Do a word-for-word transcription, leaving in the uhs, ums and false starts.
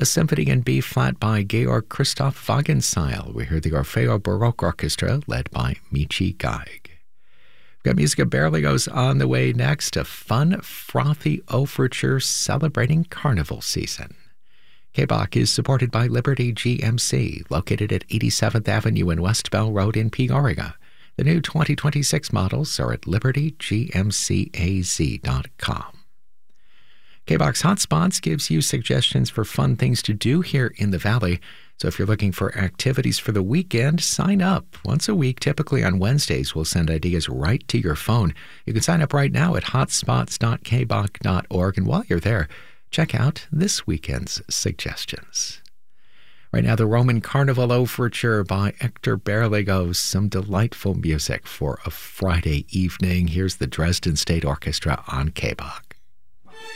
a symphony in B flat by Georg Christoph Wagenseil. We hear the Orfeo Baroque Orchestra led by Michi Geig. We've got music of Berlioz on the way next, a fun, frothy overture celebrating carnival season. K B O C is supported by Liberty G M C, located at eighty-seventh Avenue and West Bell Road in Peoria. The new twenty twenty-six models are at liberty g m c a z dot com. K B O C Hotspots gives you suggestions for fun things to do here in the Valley. So if you're looking for activities for the weekend, sign up. Once a week, typically on Wednesdays, we'll send ideas right to your phone. You can sign up right now at hotspots dot k b o c dot org. And while you're there, check out this weekend's suggestions. Right now, the Roman Carnival Overture by Hector Berlioz. Some delightful music for a Friday evening. Here's the Dresden State Orchestra on K B O C.